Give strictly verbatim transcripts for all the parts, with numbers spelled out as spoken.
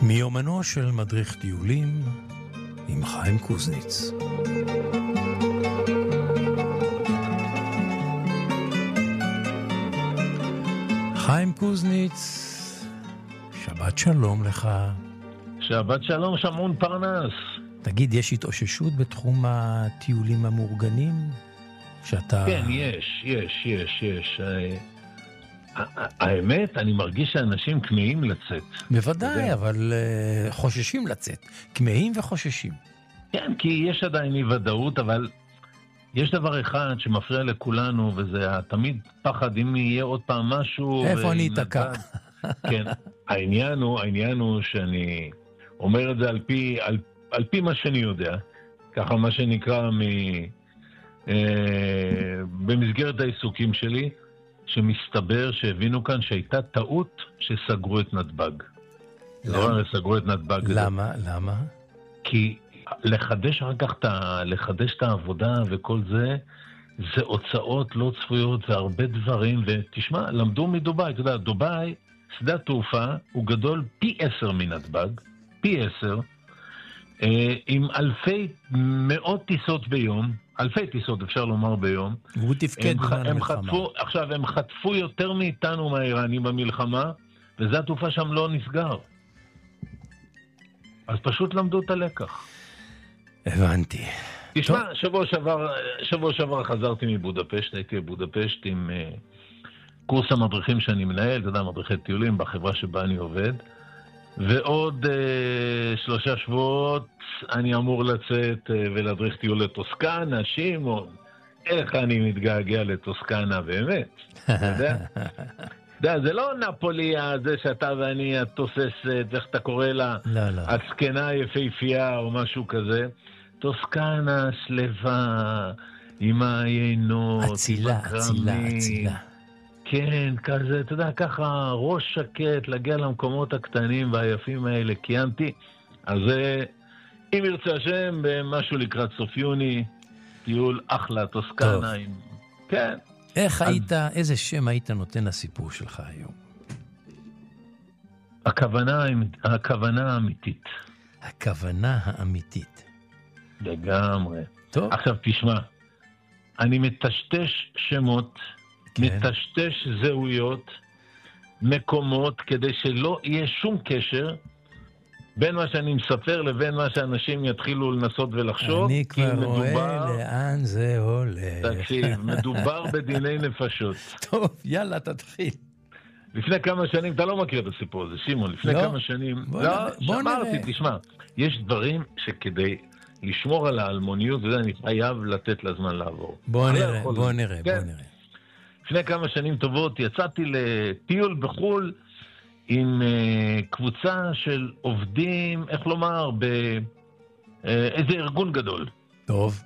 מיומנו של מדריך טיולים עם חיים קוזניץ. חיים קוזניץ, שבת שלום לך. שבת שלום, שמעון פרנס. תגיד, יש התאוששות בתחום הטיולים המאורגנים? שאתה... כן, יש, יש, יש, יש. האמת, אני מרגיש שאנשים כמהים לצאת. בוודאי, אבל חוששים לצאת. כמהים וחוששים. כן, כי יש עדיין אי ודאות, אבל יש דבר אחד שמפריע לכולנו, וזה תמיד פחד אם יהיה עוד פעם משהו. איפה אני אתקע? כן, העניין הוא, העניין הוא שאני אומר את זה על פי, על, על פי מה שאני יודע, ככה מה שנקרא מ, אה, במסגרת העיסוקים שלי, שמסתבר שהבינו כאן שהייתה טעות שסגרו את נתב"ג. לא סגרו את נתב"ג. למה? למה? כי לחדש אחר כך, לחדש את העבודה וכל זה, זה הוצאות לא צפויות והרבה דברים, ותשמע, למדו מדובאי, אתה יודע, דובאי, שדה התעופה, הוא גדול פי עשר מנתב"ג, פי עשר, עם אלפי, מאות טיסות ביום, אלפי טיסות אפשר לומר ביום. והוא תפקד בזמן המלחמה. עכשיו, הם חטפו יותר מאיתנו מהאיראנים במלחמה, ושדה התעופה שם לא נסגר. אז פשוט למדו את הלקח. הבנתי. תשמע, שבוע שעבר, שבוע שעבר חזרתי מבודפשט, הייתי בבודפשט עם uh, קורס המדריכים שאני מנהל, אתה יודע, מדריכי טיולים בחברה שבה אני עובד, ועוד uh, שלושה שבועות אני אמור לצאת uh, ולהדריך טיול לטוסקנה, שמעון, איך אני מתגעגע לטוסקנה, באמת, אתה יודע? יודע, זה לא נפולי, זה שאתה ואני התוססת, איך אתה קורא לה, לא, לא. הצקנה היפהפייה או משהו כזה. טוסקנה, שלווה, עם העיינות, אצילה, אצילה, אצילה. כן, כזה, אתה יודע, ככה ראש שקט, להגיע למקומות הקטנים והיפים האלה, קיימתי. אז אם ירצה השם, במשהו לקראת סוף יוני, טיול אחלה, טוסקנה. עם... כן. איך היית, איזה שם היית נותן לסיפור שלך היום? הכוונה, הכוונה האמיתית. הכוונה האמיתית. לגמרי. טוב. עכשיו תשמע, אני מטשטש שמות, כן. מטשטש זהויות, מקומות, כדי שלא יהיה שום קשר בין מה שאני מספר לבין מה שאנשים יתחילו לנסות ולחשוב. אני כבר מדובר, רואה לאן זה הולך. תקשיב, מדובר בדיני נפשות. טוב, יאללה, תתחיל. לפני כמה שנים, אתה לא מכיר את הסיפור הזה, שמעון, לפני לא. כמה שנים, בוא לא, נראה, בוא שמרתי, נראה. תשמע, יש דברים שכדי לשמור על האלמוניות, וזה אני חייב לתת לזמן לעבור. בוא נראה, בוא נראה, כן. בוא נראה. לפני כמה שנים טובות יצאתי לטיול בחול, עם uh, קבוצה של עובדים, איך לומר, באיזה uh, ארגון גדול. טוב.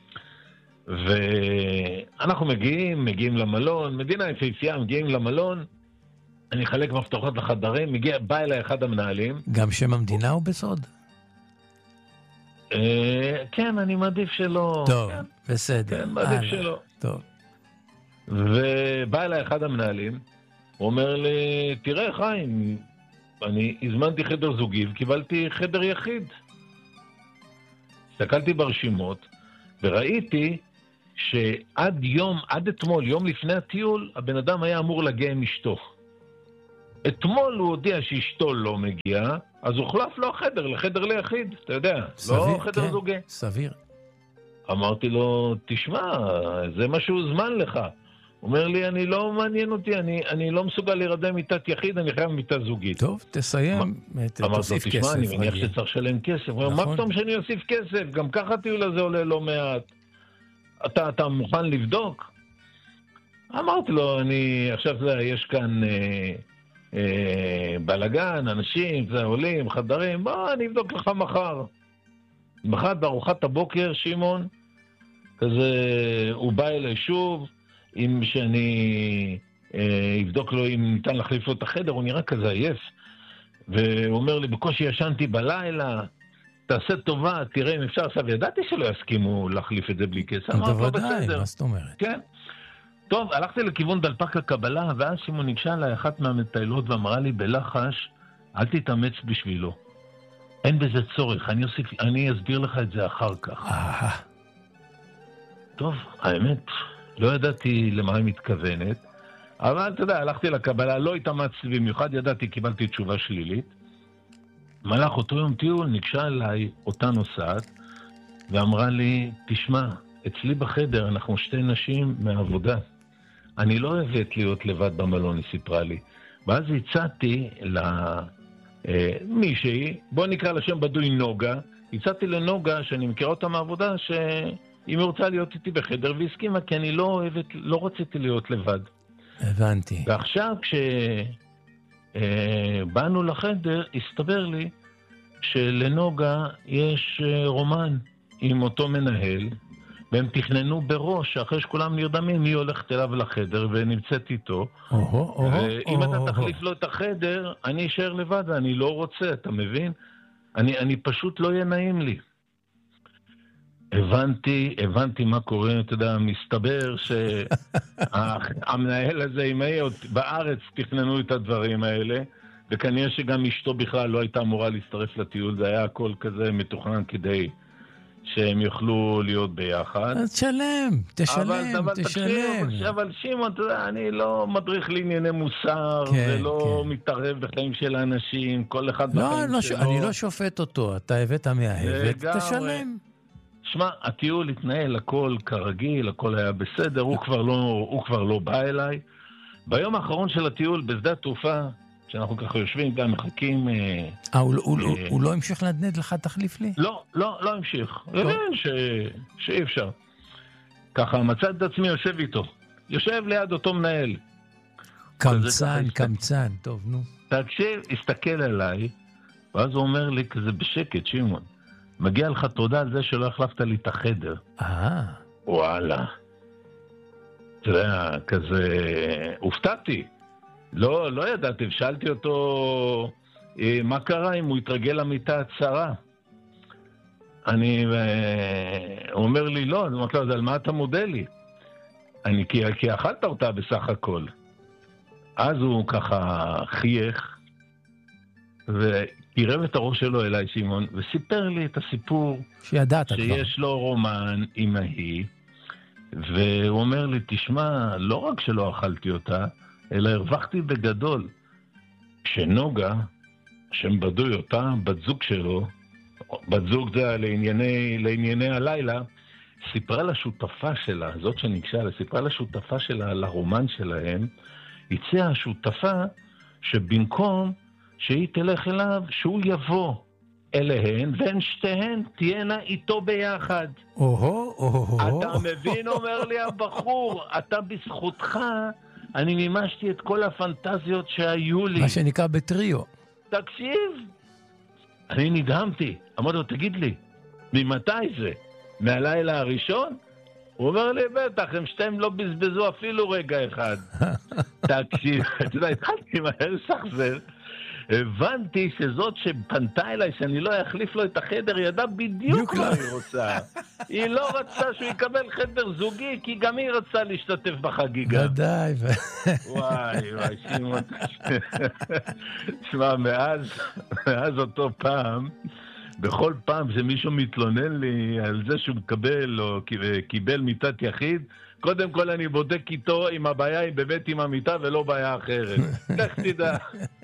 ואנחנו מגיעים, מגיעים למלון, מדינה יפהפייה, מגיעים למלון, אני אחלק מפתחות לחדרים, מגיע, בא אליי אחד המנהלים. גם שם המדינה הוא בסוד? Uh, כן, אני מעדיף שלא. טוב, כן. בסדר. כן, מעדיף הלאה. שלא. טוב. ובא אליי אחד המנהלים, הוא אומר לי, תראה חיים, אני הזמנתי חדר זוגי וקיבלתי חדר יחיד. הסתכלתי ברשימות וראיתי שעד יום, עד אתמול, יום לפני הטיול, הבן אדם היה אמור להגיע עם אשתו. אתמול הוא הודיע שאשתו לא מגיעה, אז הוחלף לו החדר לחדר ליחיד, אתה יודע, סביר, לא חדר כן, זוגי. סביר. אמרתי לו, תשמע, זה מה שהוא זמן לך. הוא אומר לי, אני לא מעניין אותי, אני, אני לא מסוגל להירדם מיטת יחיד, אני חייב מיטה זוגית. טוב, תסיים, תוסיף כסף. תשמע, אני מניח שצריך לשלם כסף. נכון. מה פתאום שאני אוסיף כסף? גם ככה הטיול הזה עולה לא מעט. אתה, אתה מוכן לבדוק? אמרתי לו, אני, עכשיו זה, יש כאן אה, אה, בלגן, אנשים, זה עולים, חדרים, בוא, אני אבדוק לך מחר. מחר בארוחת הבוקר, שמעון, כזה, הוא בא אליי שוב, אם שאני אה, אבדוק לו אם ניתן להחליף לו את החדר, הוא נראה כזה עייף. והוא אומר לי, בקושי ישנתי בלילה, תעשה טובה, תראה אם אפשר. עכשיו, ידעתי שלא יסכימו להחליף את זה בלי כסף. בוודאי, מה זאת אומרת? כן. טוב, הלכתי לכיוון דלפק הקבלה, ואז שמעון ניגשה אליי אחת מהמטיילות ואמרה לי בלחש, אל תתאמץ בשבילו. אין בזה צורך, אני אוסיף, אני אסביר לך את זה אחר כך. אה. טוב, האמת, לא ידעתי למה היא מתכוונת, אבל אתה יודע, הלכתי לקבלה, לא התאמצתי במיוחד, ידעתי, קיבלתי תשובה שלילית. מלך אותו יום טיול, ניגשה אליי אותה נוסעת, ואמרה לי, תשמע, אצלי בחדר אנחנו שתי נשים מהעבודה. אני לא אוהבת להיות לבד במלון, היא סיפרה לי. ואז הצעתי למישהי, בוא נקרא לשם בדוי נוגה, הצעתי לנוגה, שאני מכיר אותה מהעבודה, שהיא רוצה להיות איתי בחדר, והסכימה, כי אני לא אוהבת, לא רציתי להיות לבד. הבנתי. ועכשיו כשבאנו לחדר, הסתבר לי שלנוגה יש רומן עם אותו מנהל, והם תכננו בראש, אחרי שכולם נרדמים, מי הולכת אליו לחדר ונמצאת איתו. ואם אתה תחליף לו את החדר, אני אשאר לבד, ואני לא רוצה, אתה מבין? אני, אני פשוט לא יהיה נעים לי. הבנתי, הבנתי מה קורה, אתה יודע, מסתבר שהמנהל הזה, אם היה בארץ תכננו את הדברים האלה, וכנראה שגם אשתו בכלל לא הייתה אמורה להצטרף לטיול, זה היה הכל כזה מתוכנן כדי שהם יוכלו להיות ביחד. אז תשלם, תשלם, אבל, אבל תשלם. תקשיב, אבל שמעון, אתה יודע, אני לא מדריך לענייני מוסר, כן, ולא כן. מתערב בחיים של האנשים, כל אחד לא, בחיים לא, שלו. אני לא שופט אותו, אתה הבאת מהאבט, תשלם. שמע, הטיול התנהל הכל כרגיל, הכל היה בסדר, הוא כבר לא, הוא כבר לא בא אליי. ביום האחרון של הטיול, בשדה התעופה, שאנחנו ככה יושבים, גם מחכים... אה, הוא לא המשיך לנדנד לך תחליף לי? לא, לא, לא המשיך. הבין שאי אפשר. ככה, מצא את עצמי יושב איתו. יושב ליד אותו מנהל. קמצן, קמצן, טוב, נו. תקשיב, הסתכל עליי, ואז הוא אומר לי כזה בשקט, שמעון, מגיע לך תודה על זה שלא החלפת לי את החדר. אה. וואלה. אתה יודע, כזה... הופתעתי. לא, לא ידעתי, שאלתי אותו מה קרה אם הוא התרגל למיטה הצרה. אני, הוא אומר לי, לא, אני אומרת לו, על מה אתה מודה לי? אני, כי, כי אכלת אותה בסך הכל. אז הוא ככה חייך, וקירב את הראש שלו אליי, שמעון, וסיפר לי את הסיפור, שידעת שיש כבר. לו רומן עם ההיא, והוא אומר לי, תשמע, לא רק שלא אכלתי אותה, אלא הרווחתי בגדול. כשנוגה, שם בדוי אותה, בת זוג שלו, בת זוג זה לענייני, לענייני הלילה, סיפרה לשותפה שלה, זאת שניגשה לה, סיפרה לשותפה שלה על הרומן שלהם, הציעה השותפה שבמקום שהיא תלך אליו, שהוא יבוא אליהן, והן שתיהן תהיינה איתו ביחד. אוהו, אוהו. אתה מבין, אומר לי הבחור, אתה בזכותך, אני מימשתי את כל הפנטזיות שהיו לי. מה שנקרא בטריו. תקשיב, אני נדהמתי. אמרתי לו, תגיד לי, ממתי זה? מהלילה הראשון? הוא אומר לי, בטח, הם שתיים לא בזבזו אפילו רגע אחד. תקשיב, אתה יודע, התחלתי מהר שחזר. הבנתי שזאת שפנתה אליי, שאני לא אחליף לו את החדר, ידע בדיוק מה היא רוצה. היא לא רצה שהוא יקבל חדר זוגי, כי גם היא רצה להשתתף בחגיגה. ודאי. וואי, וואי, שמעון. תשמע, מאז, מאז אותו פעם, בכל פעם שמישהו מתלונן לי על זה שהוא מקבל או קיבל מיטת יחיד, קודם כל אני בודק איתו אם הבעיה היא באמת עם המיטה ולא בעיה אחרת. איך תדע.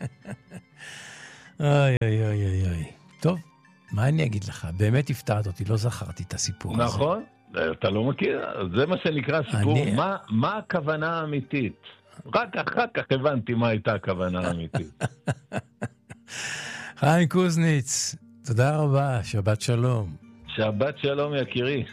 אוי אוי אוי אוי. טוב, מה אני אגיד לך? באמת הפתעת אותי, לא זכרתי את הסיפור הזה. נכון, אתה לא מכיר, זה מה שנקרא סיפור. אני... מה, מה הכוונה האמיתית? רק אחר כך הבנתי מה הייתה הכוונה האמיתית. חיים קוזניץ, תודה רבה, שבת שלום. שבת שלום יקירי.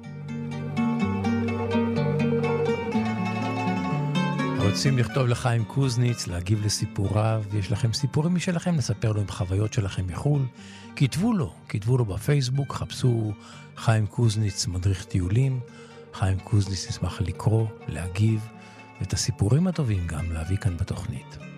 רוצים לכתוב לחיים קוזניץ, להגיב לסיפוריו, יש לכם סיפורים משלכם, לספר לו עם חוויות שלכם מחול, כתבו לו, כתבו לו בפייסבוק, חפשו חיים קוזניץ מדריך טיולים, חיים קוזניץ נשמח לקרוא, להגיב, ואת הסיפורים הטובים גם להביא כאן בתוכנית.